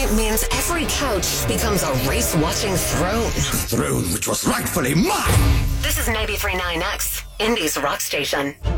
point means every couch becomes a race-watching throne. Throne which was rightfully mine! This is 93.9X, Indie's rock station.